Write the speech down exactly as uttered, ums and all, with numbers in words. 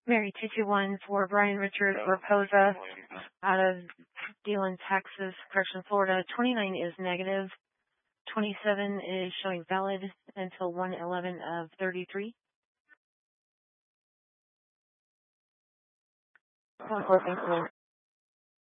Mary two two one for Brian Richard Raposa out of Deland, Texas, correction, Florida. twenty-nine is negative. twenty-seven is showing valid until one eleven of thirty-three. one four, thank you.